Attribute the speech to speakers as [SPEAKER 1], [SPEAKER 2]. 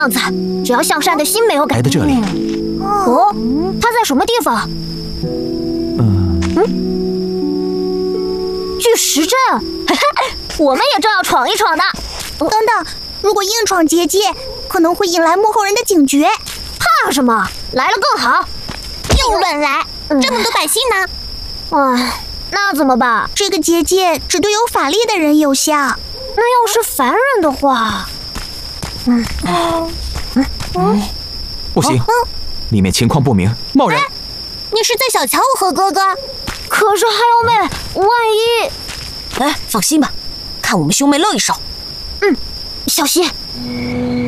[SPEAKER 1] 样子，只要向善的心没有改。
[SPEAKER 2] 来到这里。
[SPEAKER 1] 哦，他在什么地方？巨石阵，嘿嘿，我们也正要闯一闯呢。
[SPEAKER 3] 等等，如果硬闯结界，可能会引来幕后人的警觉。
[SPEAKER 1] 怕什么？来了更好。
[SPEAKER 3] 硬乱来，这么多百姓呢？
[SPEAKER 1] 唉，那怎么办？
[SPEAKER 3] 这个结界只对有法力的人有效。
[SPEAKER 1] 那要是凡人的话，
[SPEAKER 2] 不行，里面情况不明，贸然。
[SPEAKER 3] 你是在小瞧我和哥哥？
[SPEAKER 1] 可是海妖妹，万一……
[SPEAKER 4] 哎，放心吧，看我们兄妹乐一手。
[SPEAKER 1] 小心。